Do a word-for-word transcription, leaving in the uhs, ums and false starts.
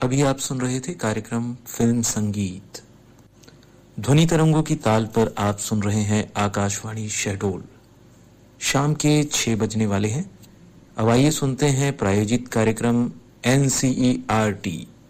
अभी आप सुन रहे थे कार्यक्रम फिल्म संगीत। ध्वनि तरंगों की ताल पर आप सुन रहे हैं आकाशवाणी शहडोल। शाम के छह बजने वाले हैं। अब आइए सुनते हैं प्रायोजित कार्यक्रम N C E R T